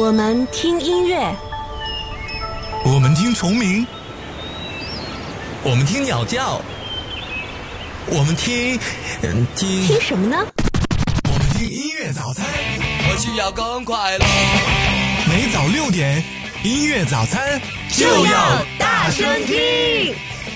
我们听音乐， 我们听虫鸣，我们听鸟叫，我们听什么呢？ 我们听音乐早餐。 我需要更快乐。 每早6点，音乐早餐就要大声听。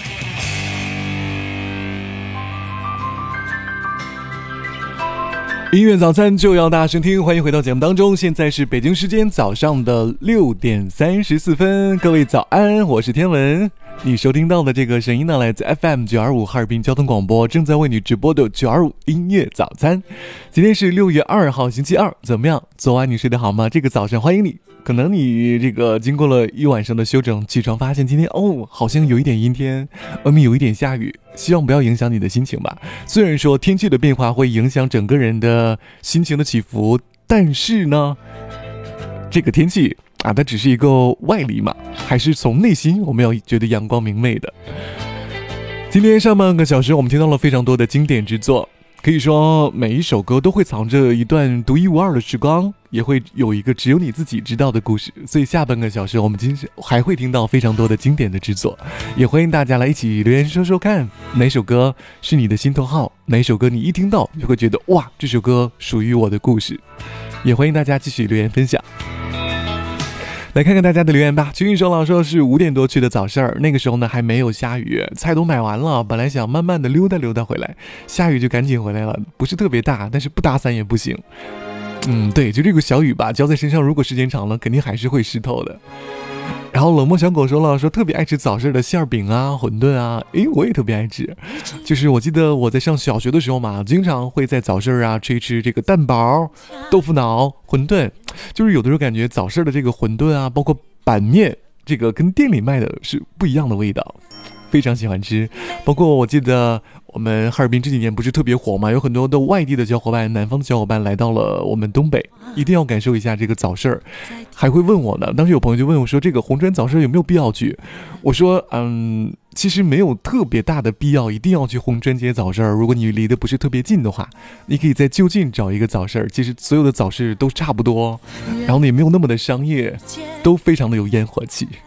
音乐早餐就要大声听，欢迎回到节目当中。现在是北京时间早上的6点34分，各位早安，我是天文。你收听到的这个声音呢，来自 FM 925哈尔滨交通广播，正在为你直播的925音乐早餐。今天是6月2号星期二，怎么样？昨晚你睡得好吗？这个早上欢迎你。可能你这个经过了一晚上的休整，起床发现今天好像有一点阴天，外面有一点下雨，希望不要影响你的心情吧。虽然说天气的变化会影响整个人的心情的起伏，但是呢，这个天气它只是一个外力嘛，还是从内心我们要觉得阳光明媚的。今天上半个小时我们听到了非常多的经典之作，可以说每一首歌都会藏着一段独一无二的时光，也会有一个只有你自己知道的故事。所以下半个小时我们今天还会听到非常多的经典的制作，也欢迎大家来一起留言说说看，哪首歌是你的心头好，哪首歌你一听到就会觉得哇，这首歌属于我的故事。也欢迎大家继续留言分享。来看看大家的留言吧。群宇手老说是5点多去的早市儿，那个时候呢还没有下雨，菜都买完了，本来想慢慢的溜达溜达回来，下雨就赶紧回来了，不是特别大，但是不打伞也不行。对，就这个小雨吧，浇在身上，如果时间长了，肯定还是会湿透的。然后冷漠小狗说了，说特别爱吃早市的馅儿饼啊、馄饨啊，我也特别爱吃。就是我记得我在上小学的时候嘛，经常会在早市啊吃一吃这个蛋包、豆腐脑、馄饨。就是有的时候感觉早市的这个馄饨啊，包括板面，这个跟店里卖的是不一样的味道，非常喜欢吃。包括我记得我们哈尔滨这几年不是特别火嘛，有很多的外地的小伙伴、南方的小伙伴来到了我们东北，一定要感受一下这个早市儿。还会问我呢，当时有朋友就问我说，这个红砖早市有没有必要去？我说其实没有特别大的必要一定要去红砖街早市儿，如果你离得不是特别近的话，你可以在就近找一个早市儿，其实所有的早市都差不多，然后呢也没有那么的商业，都非常的有烟火气。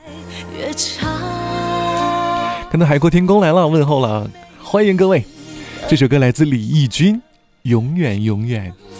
看到海阔天空来了，问候了，欢迎各位。这首歌来自李翊君，永远永远。